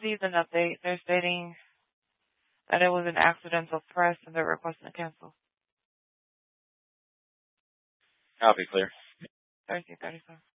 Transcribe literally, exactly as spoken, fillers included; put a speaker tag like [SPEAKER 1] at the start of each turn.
[SPEAKER 1] received an update. They're stating that it was an accidental press and they're requesting to cancel.
[SPEAKER 2] Copy, clear.
[SPEAKER 1] thirteen thirty-five.